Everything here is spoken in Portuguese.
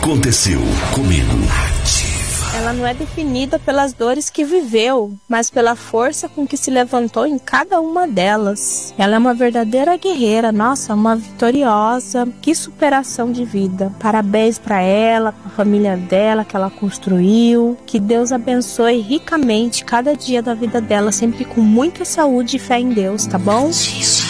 Aconteceu comigo. Ela não é definida pelas dores que viveu, mas pela força com que se levantou em cada uma delas. Ela é uma verdadeira guerreira, nossa, uma vitoriosa. Que superação de vida. Parabéns para ela, para a família dela que ela construiu. Que Deus abençoe ricamente cada dia da vida dela, sempre com muita saúde e fé em Deus, tá bom?